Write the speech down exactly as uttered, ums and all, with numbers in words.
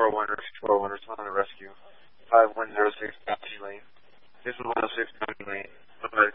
oh one, Rescue four oh one, respond to rescue. five one zero six Bounty Lane. This is one oh six Bounty Lane. Bye.